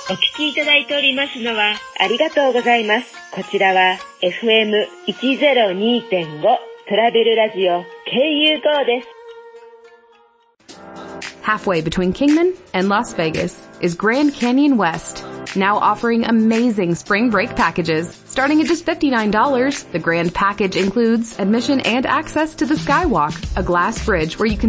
お聞きいただいておりますのはありがとうございます。こちらは FM102.5 トラベルラジオ KU5 です。 Halfway between Kingman and Las Vegas is Grand Canyon West, now offering amazing spring break packages. Starting at just $59, the Grand Package includes admission and access to the Skywalk, a glass bridge where you can